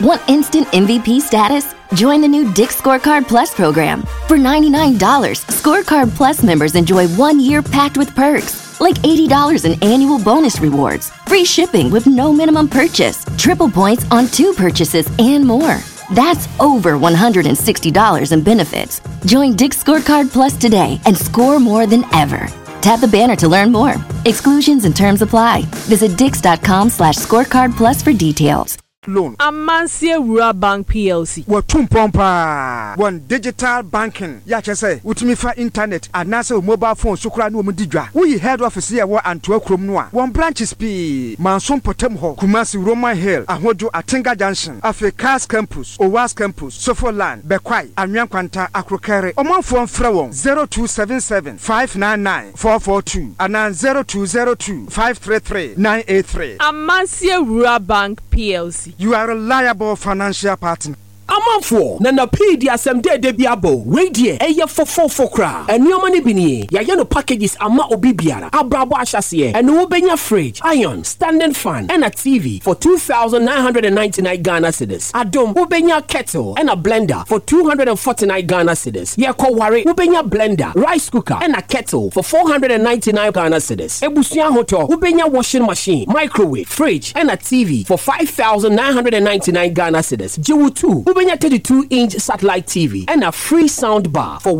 Want instant MVP status? Join the new Dick's Scorecard Plus program. For $99, Scorecard Plus members enjoy 1 year packed with perks, like $80 in annual bonus rewards, free shipping with no minimum purchase, triple points on 2 purchases, and more. That's over $160 in benefits. Join Dick's Scorecard Plus today and score more than ever. Tap the banner to learn more. Exclusions and terms apply. Visit dix.com/scorecard plus for details. Loan. Amansia Rural Bank PLC. Watum pompa. One digital banking. Ya chese. Utimi fa internet. Anase mobile phone. Sukura no mudidwa. We head office here wa Antwerp krom noa. One branches P. Manson Potem ho. Kumasi Roman Hill. Ahojo Atinga Junction. Africa's Campus. Owas Campus. Sofoland. Bekwai. Anyan Kwanta Akrokere. Omanfo mfra won 0277 599 442 ana 0202 533 983. Amansia Rural Bank PLC. You are a reliable financial partner. Amanfo na na pidi asemde de biabo radio eye fofofo kra enioma ne bini ya no packages ama obibiara abrabo ahyase ene wo benya fridge iron standing fan and a TV for 2,999 Ghana cedis adom wo benya kettle and a blender for 249 Ghana cedis ye ko ware wo benya blender rice cooker and a kettle for 499 Ghana cedis ebusua hoto wo benya washing machine microwave fridge and a TV for 5,999 Ghana cedis jiwu 2 Ubenya 32-inch satellite TV and a free sound bar for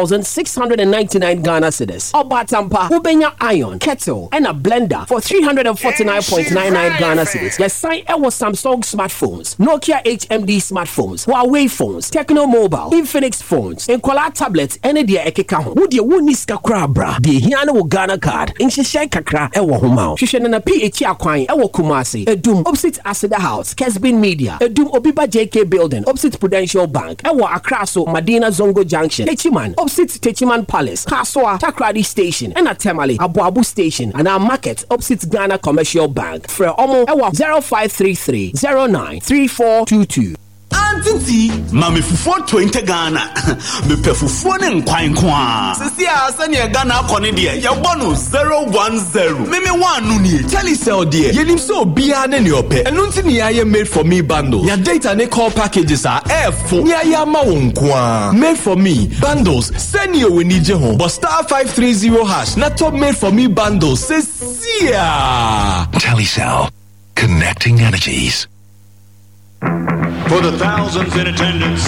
1,699 Ghana cedis. Obatampa, Ubenya iron, kettle, and a blender for 349.99 Ghana cedis. Yes, sign was Samsung smartphones, Nokia HMD smartphones, Huawei phones, Techno Mobile, Infinix phones, and Kola tablets, and the Ekeka. Would you win this kakra? The Hiano Ghana card, in Shisha Kakra, Ewa Huma, Shishan and PH Aquine, Ewa Kumasi, Edum, Opposite Asada House, Kesbin Media, Edum Obiba JK Building. Opposite Prudential Bank, Ewa Akraso, Madina Zongo Junction, Techiman, opposite Techiman Palace, Kaswa, Takradi Station, and Atemali, Abu Abu Station, and our market opposite Ghana Commercial Bank. Fra Omo, Ewa 0533 093422. Auntie, mami fufu 20 Ghana. Me pe fufu ne nkwan kwa. Sisi asanya Ghana akone de ya bono 010. Meme wanu ni. Telecel de. Yenim so bia ne ne ope. Enu nti ne ya made for me bundle. Ya data ne call packages are F4. Nya ya ma won kwa. Made for me bundles. Send you we need ho. But star 530 hash. Na top made for me bundles. Sisia. Telecel. Connecting energies. For the thousands in attendance